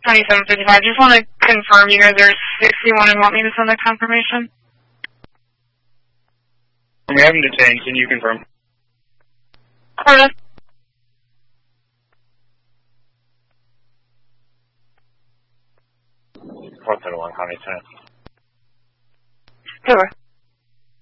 2755. Just want to confirm you guys are 61 and want me to send the confirmation? We haven't detained. Can you confirm? Pardon? Hotel 1 County 10. Sure.